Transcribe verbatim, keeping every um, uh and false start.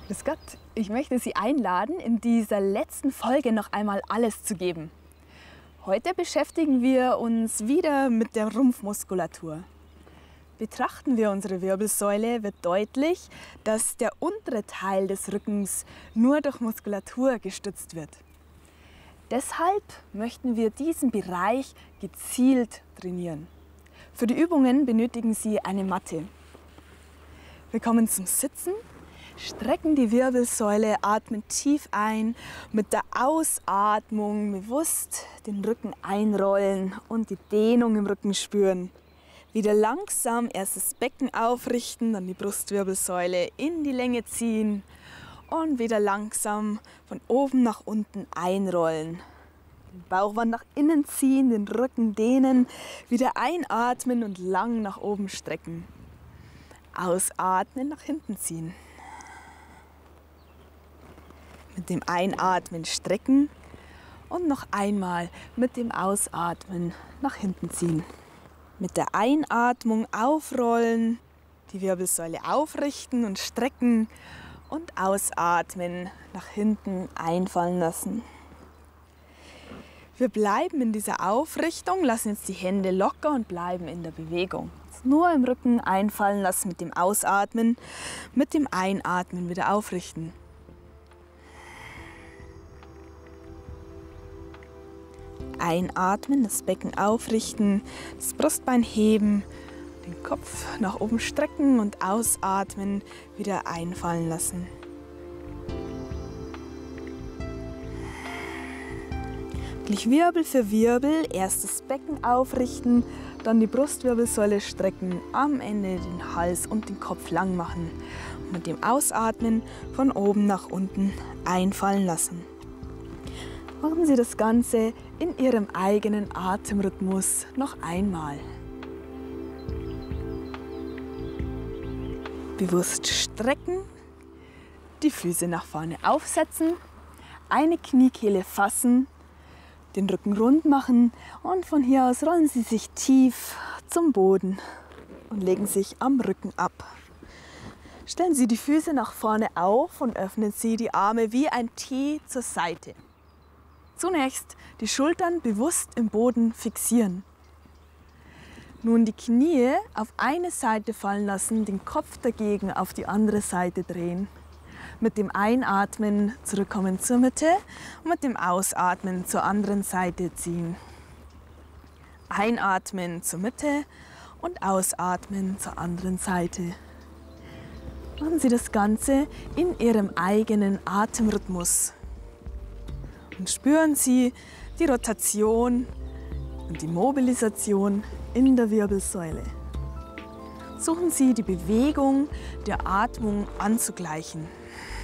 Grüß Gott, ich möchte Sie einladen, in dieser letzten Folge noch einmal alles zu geben. Heute beschäftigen wir uns wieder mit der Rumpfmuskulatur. Betrachten wir unsere Wirbelsäule, wird deutlich, dass der untere Teil des Rückens nur durch Muskulatur gestützt wird. Deshalb möchten wir diesen Bereich gezielt trainieren. Für die Übungen benötigen Sie eine Matte. Wir kommen zum Sitzen, strecken die Wirbelsäule, atmen tief ein, mit der Ausatmung bewusst den Rücken einrollen und die Dehnung im Rücken spüren. Wieder langsam erst das Becken aufrichten, dann die Brustwirbelsäule in die Länge ziehen und wieder langsam von oben nach unten einrollen. Den Bauchwand nach innen ziehen, den Rücken dehnen, wieder einatmen und lang nach oben strecken. Ausatmen, nach hinten ziehen. Mit dem Einatmen strecken und noch einmal mit dem Ausatmen nach hinten ziehen. Mit der Einatmung aufrollen, die Wirbelsäule aufrichten und strecken und ausatmen, nach hinten einfallen lassen. Wir bleiben in dieser Aufrichtung, lassen jetzt die Hände locker und bleiben in der Bewegung. Nur im Rücken einfallen lassen mit dem Ausatmen, mit dem Einatmen wieder aufrichten. Einatmen, das Becken aufrichten, das Brustbein heben, den Kopf nach oben strecken und ausatmen, wieder einfallen lassen. Gleich Wirbel für Wirbel, erst das Becken aufrichten, dann die Brustwirbelsäule strecken, am Ende den Hals und den Kopf lang machen und mit dem Ausatmen von oben nach unten einfallen lassen. Machen Sie das Ganze in Ihrem eigenen Atemrhythmus noch einmal. Bewusst strecken, die Füße nach vorne aufsetzen, eine Kniekehle fassen, den Rücken rund machen und von hier aus rollen Sie sich tief zum Boden und legen sich am Rücken ab. Stellen Sie die Füße nach vorne auf und öffnen Sie die Arme wie ein T zur Seite. Zunächst die Schultern bewusst im Boden fixieren. Nun die Knie auf eine Seite fallen lassen, den Kopf dagegen auf die andere Seite drehen. Mit dem Einatmen zurückkommen zur Mitte und mit dem Ausatmen zur anderen Seite ziehen. Einatmen zur Mitte und ausatmen zur anderen Seite. Machen Sie das Ganze in Ihrem eigenen Atemrhythmus. Und spüren Sie die Rotation und die Mobilisation in der Wirbelsäule. Suchen Sie die Bewegung der Atmung anzugleichen.